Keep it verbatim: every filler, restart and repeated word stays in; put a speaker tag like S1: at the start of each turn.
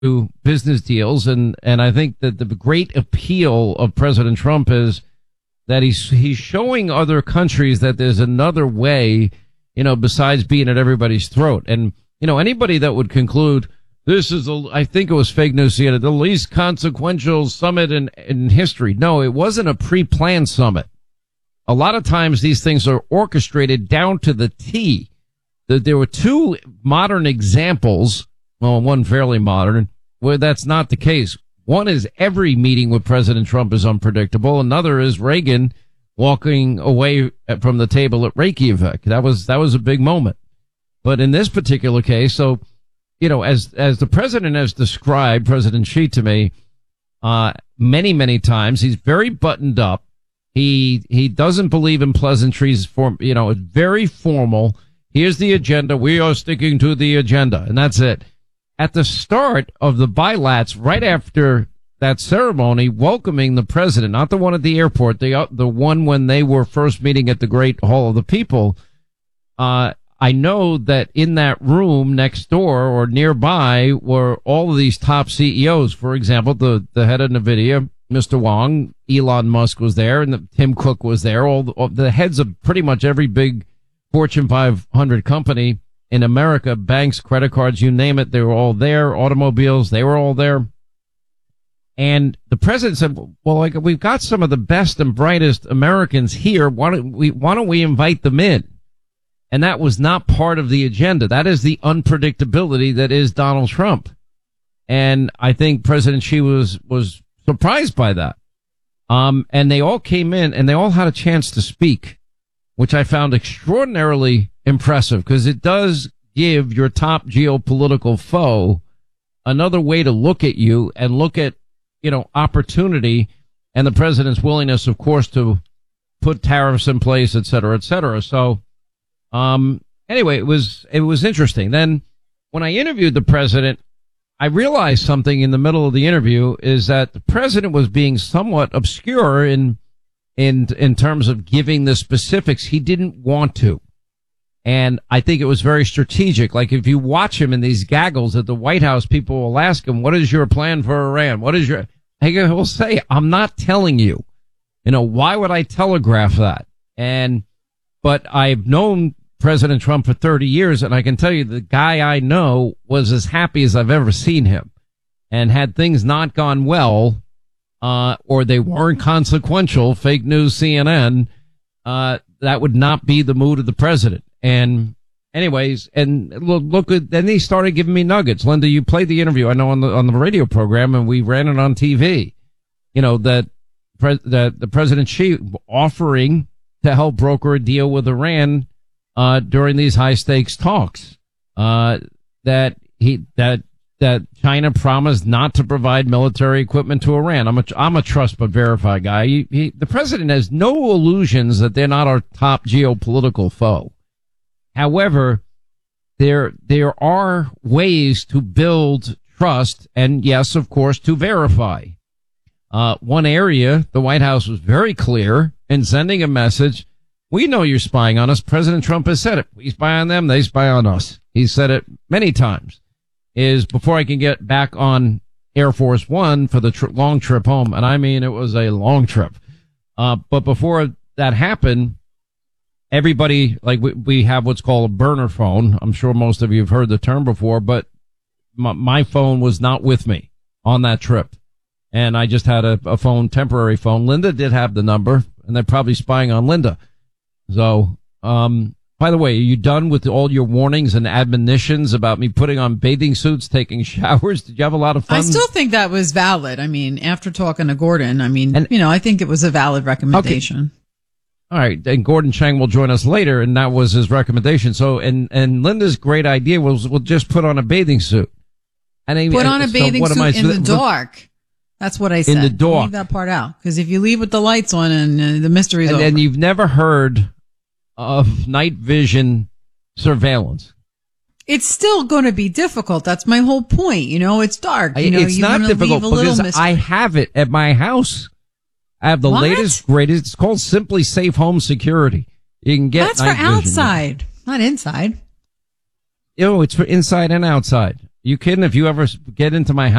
S1: do business deals. And, and I think that the great appeal of President Trump is that he's, he's showing other countries that there's another way, you know, besides being at everybody's throat. And, you know, anybody that would conclude this is, a, I think it was fake news, the least consequential summit in, in history. No, it wasn't a pre-planned summit. A lot of times these things are orchestrated down to the T. There were two modern examples, well, one fairly modern, where that's not the case. One is every meeting with President Trump is unpredictable. Another is Reagan walking away from the table at Reykjavik. That was, that was a big moment. But in this particular case, so, you know, as, as the president has described, President Xi to me, uh, many, many times, he's very buttoned up. He, he doesn't believe in pleasantries for, you know, it's very formal. Here's the agenda. We are sticking to the agenda. And that's it. At the start of the bilats, right after that ceremony, welcoming the president, not the one at the airport, the, the one when they were first meeting at the Great Hall of the People, uh, I know that in that room next door or nearby were all of these top C E Os. For example, the, the head of NVIDIA, Mister Wang, Elon Musk was there, and the, Tim Cook was there. All the, all the heads of pretty much every big Fortune five hundred company in America, banks, credit cards, you name it, they were all there. Automobiles, they were all there. And the president said, well, like, we've got some of the best and brightest Americans here. Why don't we, why don't we invite them in? And that was not part of the agenda. That is the unpredictability that is Donald Trump. And I think President Xi was, was surprised by that. Um, and they all came in and they all had a chance to speak, which I found extraordinarily impressive because it does give your top geopolitical foe another way to look at you and look at, you know, opportunity and the president's willingness, of course, to put tariffs in place, et cetera, et cetera. So, Um, anyway, it was, it was interesting. Then when I interviewed the president, I realized something in the middle of the interview is that the president was being somewhat obscure in, in, in terms of giving the specifics. He didn't want to. And I think it was very strategic. Like if you watch him in these gaggles at the White House, people will ask him, what is your plan for Iran? What is your, he will say, I'm not telling you. You know, why would I telegraph that? And, but I've known President Trump for thirty years, and I can tell you the guy I know was as happy as I've ever seen him. And had things not gone well, uh, or they weren't consequential, fake news C N N, uh, that would not be the mood of the president. And anyways, and look, look at, then he started giving me nuggets. Linda, you played the interview, I know, on the, on the radio program, and we ran it on T V. You know, that, pre- that the President Xi offering to help broker a deal with Iran uh during these high stakes talks, uh that he that that China promised not to provide military equipment to Iran. I'm a I'm a trust but verify guy. He, he, the president has no illusions that they're not our top geopolitical foe. However, there there are ways to build trust, and yes, of course, to verify. Uh one area, the White House was very clear in sending a message. We know you're spying on us. President Trump has said it. We spy on them. They spy on us. He's said it many times. Is before I can get back on Air Force One for the tr- long trip home. And I mean, it was a long trip. Uh, but before that happened, everybody, like we, we have what's called a burner phone. I'm sure most of you have heard the term before, but my, my phone was not with me on that trip. And I just had a, a phone, temporary phone. Linda did have the number, and they're probably spying on Linda. So, um, by the way, are you done with all your warnings and admonitions about me putting on bathing suits, taking showers? Did you have a lot of fun?
S2: I still think that was valid. I mean, after talking to Gordon, I mean,
S1: and,
S2: you know, I think it was a valid recommendation.
S1: Okay. All right. And Gordon Chang will join us later, and that was his recommendation. So, and, and Linda's great idea was we'll just put on a bathing suit. And I,
S2: put on a
S1: so
S2: bathing suit
S1: I,
S2: in the dark. That's what I said.
S1: In the dark.
S2: Leave that part out. Because if you leave with the lights on and uh, the mystery's
S1: and,
S2: over.
S1: And you've never heard of night vision surveillance.
S2: It's still going to be difficult. That's my whole point. You know, it's dark. You know,
S1: it's
S2: you
S1: not difficult because
S2: mystery.
S1: I have it at my house. I have the
S2: what?
S1: latest, greatest. It's called Simply Safe Home Security. You can get
S2: that's
S1: night
S2: for
S1: vision.
S2: outside, not inside.
S1: You know, it's for inside and outside. You kidding? If you ever get into my house.